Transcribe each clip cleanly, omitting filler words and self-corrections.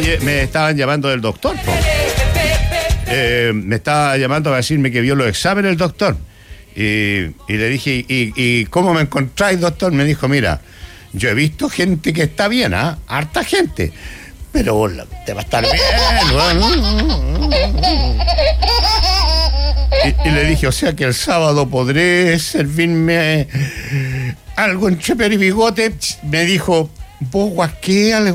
me estaban llamando del doctor, po. Me estaba llamando para decirme que vio los exámenes el doctor. Y le dije, ¿y cómo me encontráis, doctor? Me dijo, mira, yo he visto gente que está bien, harta gente, pero te va a estar bien. Y le dije, o sea que el sábado podré servirme algo entre pelo y bigote. Me dijo, ¿vos guasquéale?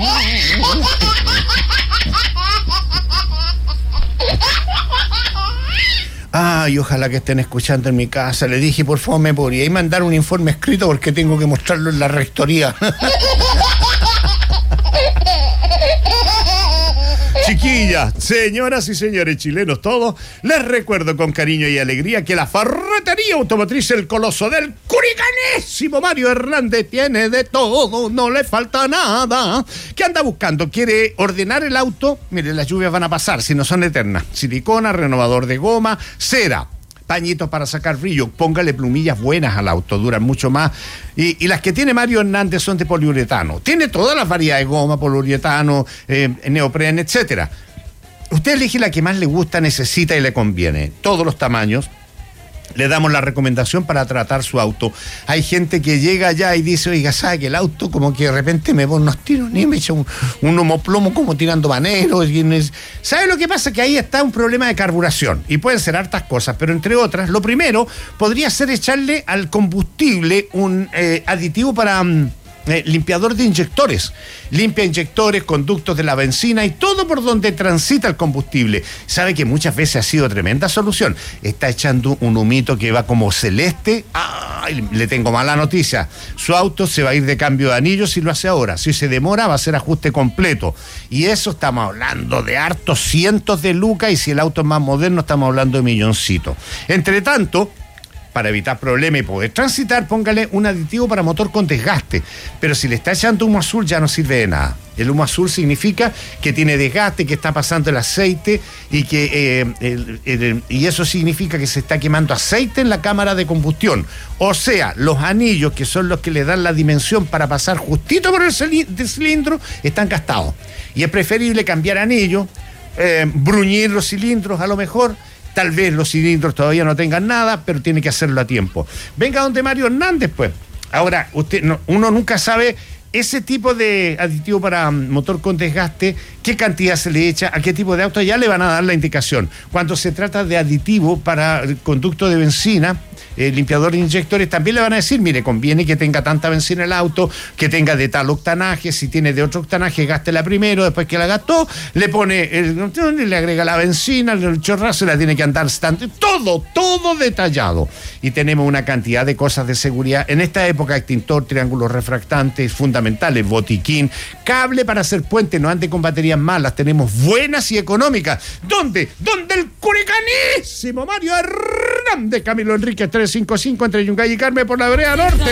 Ay, ojalá que estén escuchando en mi casa. Le dije, por favor, ¿me podríais mandar un informe escrito? Porque tengo que mostrarlo en la rectoría. Chiquillas, señoras y señores chilenos todos, les recuerdo con cariño y alegría que la ferretería automotriz El Coloso del Curicanésimo Mario Hernández tiene de todo, no le falta nada. ¿Qué anda buscando? ¿Quiere ordenar el auto? Mire, las lluvias van a pasar, si no son eternas. Silicona, renovador de goma, cera, pañitos para sacar brillo, póngale plumillas buenas al auto, duran mucho más. Y las que tiene Mario Hernández son de poliuretano. Tiene todas las variedades de goma, poliuretano, neopren, etcétera. Usted elige la que más le gusta, necesita y le conviene. Todos los tamaños. Le damos la recomendación para tratar su auto. Hay gente que llega allá y dice, oiga, ¿sabe que el auto como que de repente me pone unos tiros, ni me echa un homoplomo como tirando baneros? ¿Sabe lo que pasa? Que ahí está un problema de carburación y pueden ser hartas cosas, pero entre otras, lo primero podría ser echarle al combustible un aditivo para... limpiador de inyectores. Limpia inyectores, conductos de la benzina y todo por donde transita el combustible. Sabe que muchas veces ha sido tremenda solución. Está echando un humito que va como celeste. ¡Ay! Le tengo mala noticia. Su auto se va a ir de cambio de anillos si lo hace ahora. Si se demora, va a ser ajuste completo. Y eso estamos hablando de hartos cientos de lucas, y si el auto es más moderno, estamos hablando de milloncitos. Entre tanto, para evitar problemas y poder transitar, póngale un aditivo para motor con desgaste. Pero si le está echando humo azul, ya no sirve de nada. El humo azul significa que tiene desgaste, que está pasando el aceite y que y eso significa que se está quemando aceite en la cámara de combustión. O sea, los anillos, que son los que le dan la dimensión para pasar justito por el cilindro, están gastados. Y es preferible cambiar anillos, bruñir los cilindros a lo mejor. Tal vez los cilindros todavía no tengan nada, pero tiene que hacerlo a tiempo. Venga donde Mario Hernández, pues. Ahora, uno nunca sabe ese tipo de aditivo para motor con desgaste, qué cantidad se le echa, a qué tipo de auto, ya le van a dar la indicación. Cuando se trata de aditivo para conducto de benzina, limpiador de inyectores, también le van a decir, mire, conviene que tenga tanta benzina el auto, que tenga de tal octanaje, si tiene de otro octanaje, gástela primero, después que la gastó, le pone, le agrega la benzina, el chorrazo, la tiene que andar todo detallado. Y tenemos una cantidad de cosas de seguridad. En esta época, extintor, triángulos refractantes, fundamentales, botiquín, cable para hacer puente, no ande con baterías malas, tenemos buenas y económicas. ¿Dónde? ¿Dónde el Curicanésimo Mario Hernández? Camilo Enríquez 355 entre Yungay y Carmen por la vereda norte.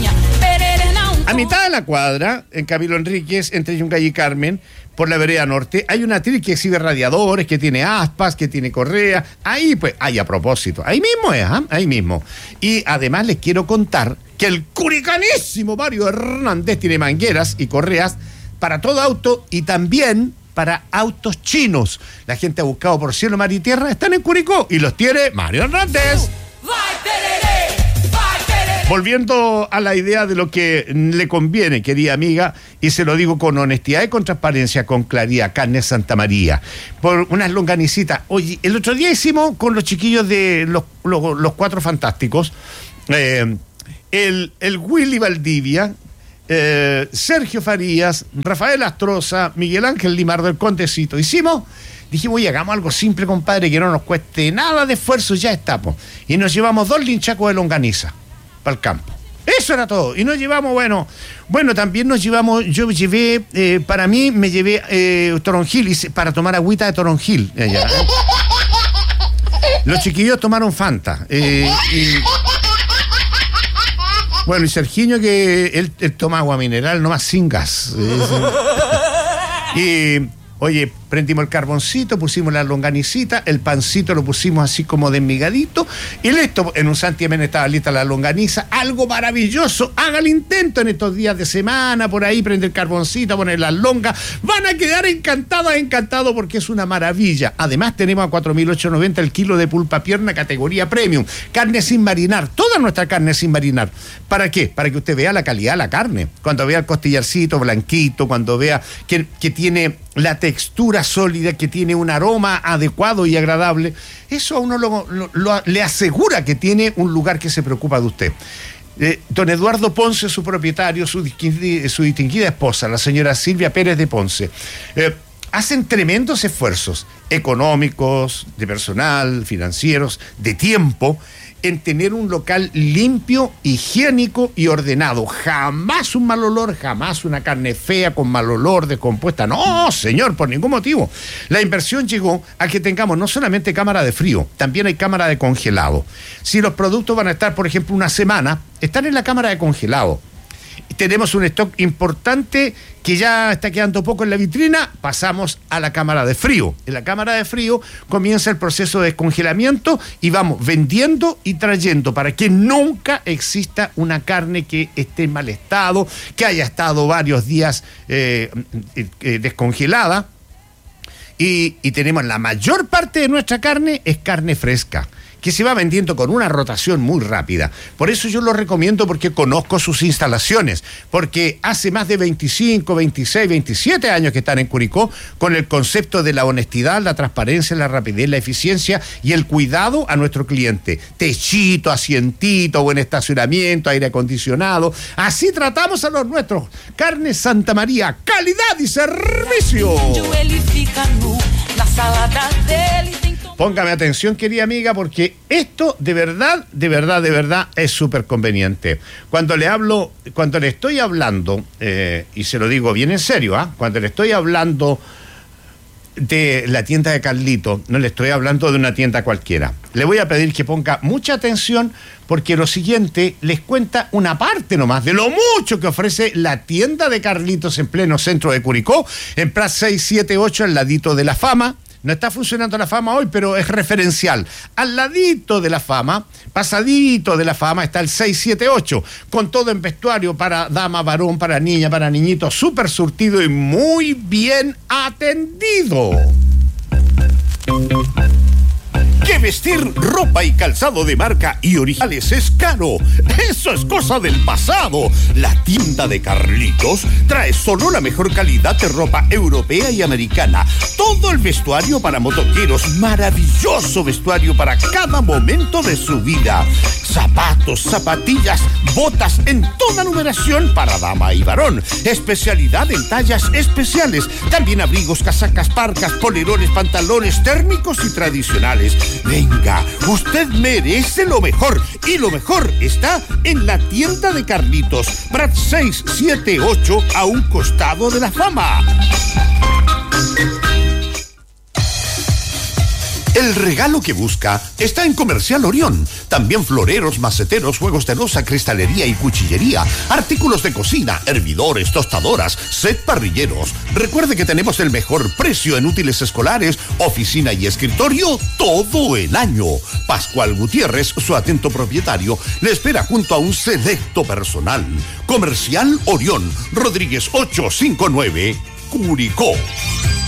A mitad de la cuadra, en Camilo Enríquez entre Yungay y Carmen, por la vereda norte, hay una tril que exhibe radiadores, que tiene aspas, que tiene correa. Ahí, pues, a propósito, ahí mismo es, ahí mismo. Y además les quiero contar que el Curicanésimo Mario Hernández tiene mangueras y correas para todo auto y también para autos chinos. La gente ha buscado por cielo, mar y tierra, están en Curicó y los tiene Mario Hernández. Volviendo a la idea de lo que le conviene, querida amiga, y se lo digo con honestidad y con transparencia, con claridad, Carne Santa María, por unas longanicitas. Oye, el otro día hicimos con los chiquillos de los Cuatro Fantásticos, el Willy Valdivia, Sergio Farías, Rafael Astroza, Miguel Ángel Limardo, el Condecito. Dijimos, oye, hagamos algo simple, compadre, que no nos cueste nada de esfuerzo, ya estamos. Y nos llevamos 2 linchacos de longaniza para el campo. Eso era todo. Y nos llevamos, bueno, también nos llevamos, yo llevé, para mí me llevé toronjil para tomar agüita de toronjil. Los chiquillos tomaron Fanta. Bueno, y Sergiño, que él toma agua mineral, no más sin gas. Oye, prendimos el carboncito, pusimos la longanicita, el pancito lo pusimos así como desmigadito y listo. En un santiamén estaba lista la longaniza, algo maravilloso. Haga el intento en estos días de semana, por ahí prende el carboncito, poner las longas. Van a quedar encantados porque es una maravilla. Además tenemos a 4.890 el kilo de pulpa pierna categoría premium. Carne sin marinar, toda nuestra carne sin marinar. ¿Para qué? Para que usted vea la calidad de la carne. Cuando vea el costillarcito blanquito, cuando vea que tiene la textura sólida, que tiene un aroma adecuado y agradable, eso a uno le asegura que tiene un lugar que se preocupa de usted. Don Eduardo Ponce, su propietario, su distinguida esposa, la señora Silvia Pérez de Ponce, hacen tremendos esfuerzos económicos, de personal, financieros, de tiempo, en tener un local limpio, higiénico y ordenado. Jamás un mal olor, jamás una carne fea con mal olor, descompuesta. No, señor, por ningún motivo. La inversión llegó a que tengamos no solamente cámara de frío, también hay cámara de congelado. Si los productos van a estar, por ejemplo, una semana, están en la cámara de congelado. Tenemos un stock importante que ya está quedando poco en la vitrina, pasamos a la cámara de frío. En la cámara de frío comienza el proceso de descongelamiento y vamos vendiendo y trayendo para que nunca exista una carne que esté en mal estado, que haya estado varios días descongelada. Y tenemos la mayor parte de nuestra carne es carne fresca, que se va vendiendo con una rotación muy rápida. Por eso yo lo recomiendo, porque conozco sus instalaciones, porque hace más de 25, 26, 27 años que están en Curicó con el concepto de la honestidad, la transparencia, la rapidez, la eficiencia y el cuidado a nuestro cliente. Techito, asientito, buen estacionamiento, aire acondicionado. Así tratamos a los nuestros. Carne Santa María, calidad y servicio. Póngame atención, querida amiga, porque esto de verdad es súper conveniente. Cuando le estoy hablando, y se lo digo bien en serio, cuando le estoy hablando de la tienda de Carlito, no le estoy hablando de una tienda cualquiera. Le voy a pedir que ponga mucha atención, porque lo siguiente les cuenta una parte nomás de lo mucho que ofrece la tienda de Carlitos en pleno centro de Curicó, en Plaza 678, al ladito de la Fama. No está funcionando la Fama hoy, pero es referencial. Al ladito de la Fama, pasadito de la Fama, está el 678, con todo en vestuario para dama, varón, para niña, para niñito, súper surtido y muy bien atendido. Que vestir ropa y calzado de marca y originales es caro. Eso es cosa del pasado. La tienda de Carlitos trae solo la mejor calidad de ropa europea y americana. Todo el vestuario para motoqueros, maravilloso vestuario para cada momento de su vida. Zapatos, zapatillas, botas en toda numeración para dama y varón. Especialidad en tallas especiales. También abrigos, casacas, parcas, polerones, pantalones térmicos y tradicionales. Venga, usted merece lo mejor, y lo mejor está en la tienda de Carlitos, Prat 678, a un costado de la Fama. El regalo que busca está en Comercial Orión. También floreros, maceteros, juegos de loza, cristalería y cuchillería, artículos de cocina, hervidores, tostadoras, set parrilleros. Recuerde que tenemos el mejor precio en útiles escolares, oficina y escritorio todo el año. Pascual Gutiérrez, su atento propietario, le espera junto a un selecto personal. Comercial Orión, Rodríguez 859, Curicó.